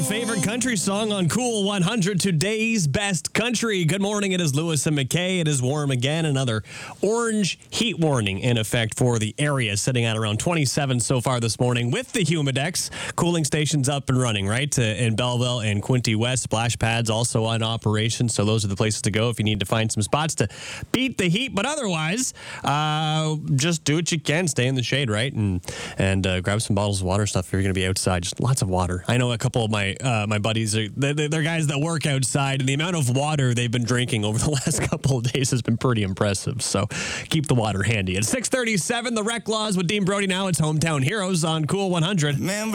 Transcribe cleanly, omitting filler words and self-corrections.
favorite country song on Cool 100, today's best country. Good morning. It is Lewis and McKay. It is warm again. Another orange heat warning in effect for the area, sitting at around 27 so far this morning with the Humidex. Cooling stations up and running, right? In Belleville and Quinte West. Splash pads also on operation. So those are the places to go if you need to find some spots to beat the heat. But otherwise, just do what you can. Stay in the shade, right? And grab some bottles of water and stuff if you're going to be outside. Just lots of water. I know a couple of my buddies, they're guys that work outside, and the amount of water they've been drinking over the last couple of days has been pretty impressive. So keep the water handy. At 6:37, the Rec Laws with Dean Brody. Now it's Hometown Heroes on Cool 100.